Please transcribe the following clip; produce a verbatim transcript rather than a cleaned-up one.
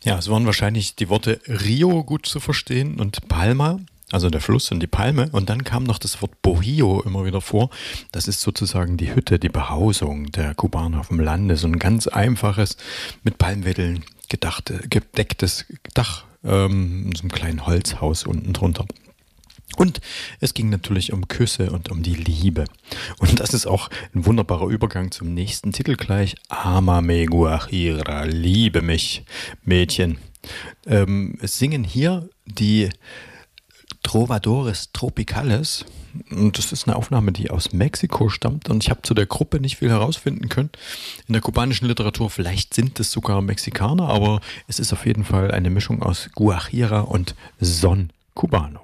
Ja, es waren wahrscheinlich die Worte Rio gut zu verstehen und Palma, also der Fluss und die Palme. Und dann kam noch das Wort Bohio immer wieder vor. Das ist sozusagen die Hütte, die Behausung der Kubaner auf dem Lande. So ein ganz einfaches, mit Palmweddeln gedachte, gedecktes Dach, ähm, in so einem kleinen Holzhaus unten drunter. Und es ging natürlich um Küsse und um die Liebe. Und das ist auch ein wunderbarer Übergang zum nächsten Titel gleich. Amame Guajira, liebe mich, Mädchen. Ähm, es singen hier die Trovadores Tropicales. Und das ist eine Aufnahme, die aus Mexiko stammt. Und ich habe zu der Gruppe nicht viel herausfinden können. In der kubanischen Literatur, vielleicht sind es sogar Mexikaner, aber es ist auf jeden Fall eine Mischung aus Guajira und Son Cubano.